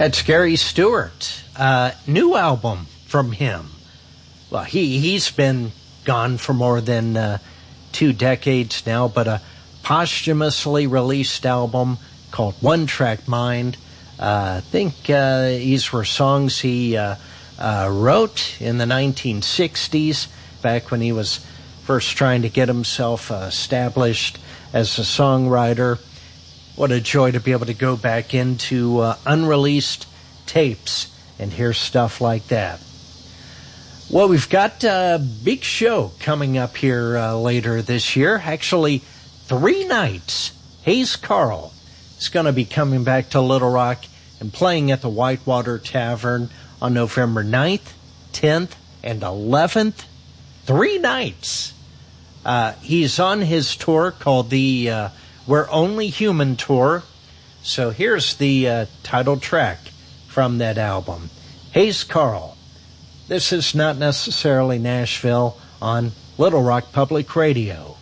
That's Gary Stewart. New album from him. Well, he's been gone for more than 2 decades now, but a posthumously released album called One Track Mind. I think these were songs he wrote in the 1960s, back when he was first trying to get himself established as a songwriter. What a joy to be able to go back into unreleased tapes and hear stuff like that. Well, we've got a big show coming up here later this year. Actually, 3 nights. Hayes Carll is going to be coming back to Little Rock and playing at the Whitewater Tavern on November 9th, 10th, and 11th. 3 nights. He's on his tour called the We're Only Human Tour. So here's the title track from that album. Hayes Carll. This is Not Necessarily Nashville on Little Rock Public Radio.